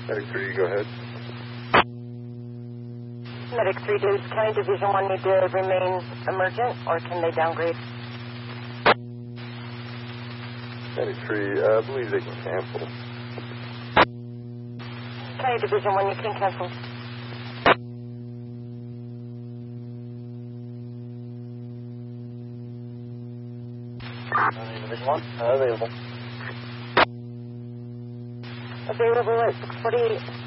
Medic 3, go ahead. Medic 3, does County Division 1 need to remain emergent, or can they downgrade? Medic 3, I believe they can cancel. County Division 1, you can cancel. County Division 1, available. Available at 648.